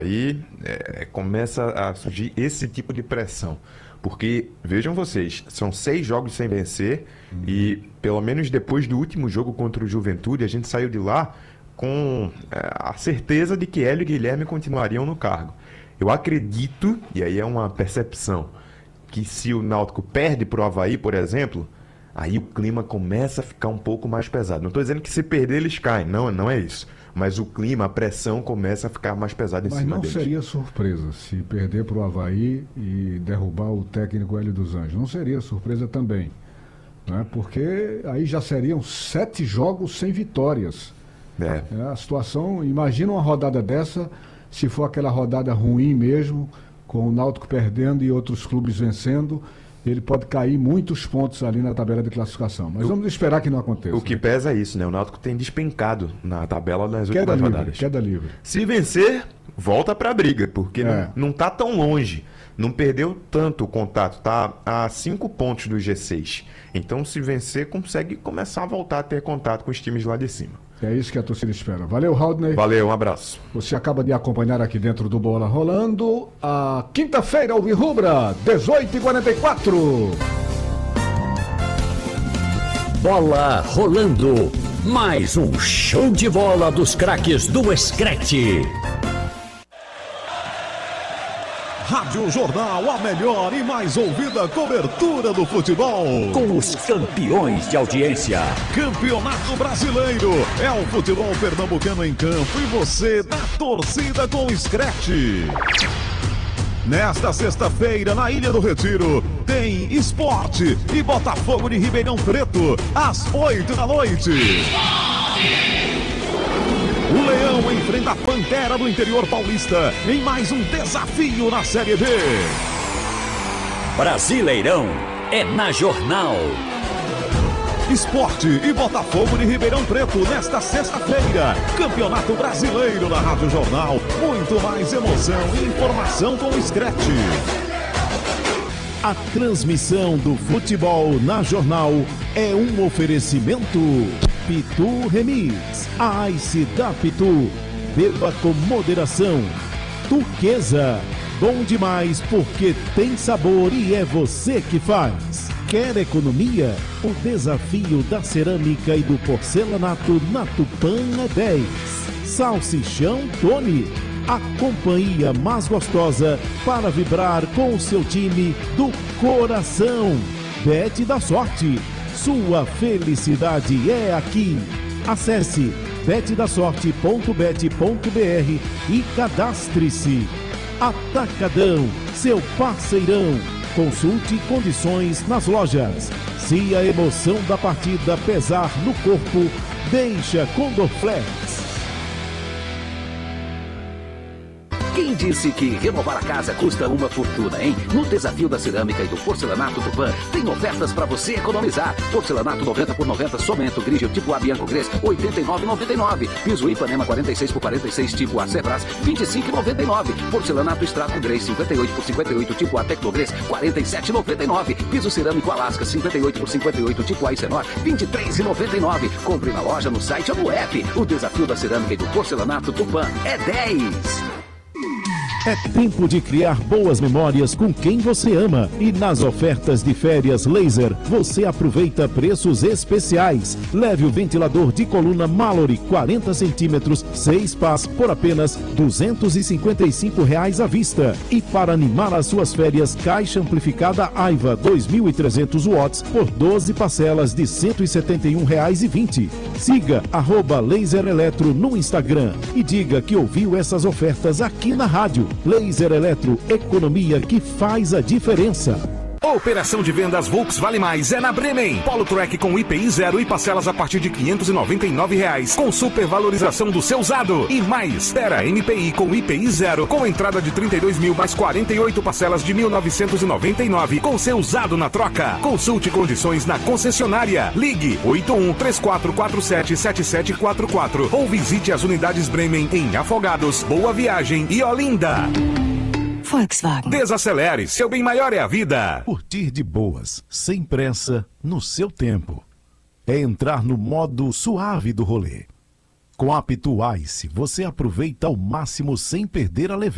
Aí começa a surgir esse tipo de pressão. Porque, vejam vocês, são 6 jogos sem vencer e, pelo menos depois do último jogo contra o Juventude, a gente saiu de lá com a certeza de que Hélio e Guilherme continuariam no cargo. Eu acredito, e aí é uma percepção, que se o Náutico perde para o Avaí, por exemplo, aí o clima começa a ficar um pouco mais pesado. Não estou dizendo que se perder eles caem, não é isso. Mas o clima, a pressão começa a ficar mais pesada em cima deles. Mas não seria surpresa se perder para o Avaí e derrubar o técnico Hélio dos Anjos. Não seria surpresa também, né? Porque aí já seriam 7 jogos sem vitórias. A situação, imagina uma rodada dessa, se for aquela rodada ruim mesmo, com o Náutico perdendo e outros clubes vencendo, ele pode cair muitos pontos ali na tabela de classificação. Mas vamos esperar que não aconteça. O que pesa é isso, né? O Náutico tem despencado na tabela nas últimas rodadas. Queda livre. Se vencer, volta pra briga, porque não tá tão longe. Não perdeu tanto o contato, tá a 5 pontos do G6. Então, se vencer, consegue começar a voltar a ter contato com os times lá de cima. É isso que a torcida espera. Valeu, Haldney. Valeu, um abraço. Você acaba de acompanhar aqui dentro do Bola Rolando a quinta-feira, Alvirrubra, 18h44. Bola Rolando. Mais um show de bola dos craques do Screte. Rádio Jornal, a melhor e mais ouvida cobertura do futebol. Com os campeões de audiência. Campeonato Brasileiro. É o futebol pernambucano em campo e você na torcida com o Screte. Nesta sexta-feira, na Ilha do Retiro, tem Esporte e Botafogo de Ribeirão Preto, às 8 da noite. O Leão enfrenta a Pantera do interior paulista em mais um desafio na Série B. Brasileirão é na Jornal. Esporte e Botafogo de Ribeirão Preto nesta sexta-feira. Campeonato Brasileiro na Rádio Jornal. Muito mais emoção e informação com o Screte. A transmissão do futebol na Jornal é um oferecimento Pitu Remix, a Ice da Pitu. Beba com moderação. Turquesa, bom demais porque tem sabor e é você que faz. Quer economia? O desafio da cerâmica e do porcelanato na Tupã é 10. Salsichão Tony, a companhia mais gostosa para vibrar com o seu time do coração. Bet da Sorte, sua felicidade é aqui. Acesse betdasorte.bet.br e cadastre-se. Atacadão, seu parceirão. Consulte condições nas lojas. Se a emoção da partida pesar no corpo, deixa Condorflex. Quem disse que renovar a casa custa uma fortuna, hein? No desafio da cerâmica e do porcelanato Tupã, tem ofertas para você economizar. Porcelanato 90 por 90, Somento, Grigio, tipo A Bianco Gres, R$ 89,99. Piso Ipanema 46 por 46, tipo A Sebras, R$ 25,99. Porcelanato Extrato Gres 58 por 58, tipo A Tecnogres, R$ 47,99. Piso cerâmico Alasca 58 por 58, tipo A Isenor, R$ 23,99. Compre na loja, no site ou no app. O desafio da cerâmica e do porcelanato Tupã é 10. É tempo de criar boas memórias com quem você ama. E nas ofertas de férias Laser, você aproveita preços especiais. Leve o ventilador de coluna Mallory 40 centímetros, 6 pás por apenas R$ 255 à vista. E para animar as suas férias, caixa amplificada Aiva 2.300 watts por 12 parcelas de R$ 171,20. Siga @Laser Eletro no Instagram e diga que ouviu essas ofertas aqui na rádio. Laser Eletro, economia que faz a diferença. Operação de vendas Volks Vale Mais é na Bremen. Polo Track com IPI 0 e parcelas a partir de R$ 599, com supervalorização do seu usado. E mais, Tera MPI com IPI 0, com entrada de 32 mil mais 48 parcelas de R$ 1.999, com seu usado na troca. Consulte condições na concessionária. Ligue 81-3447-7744 ou visite as unidades Bremen em Afogados, Boa Viagem e Olinda. Volkswagen. Desacelere, seu bem maior é a vida. Curtir de boas, sem pressa, no seu tempo. É entrar no modo suave do rolê. Com a Pitu Ice, você aproveita ao máximo sem perder a leveza.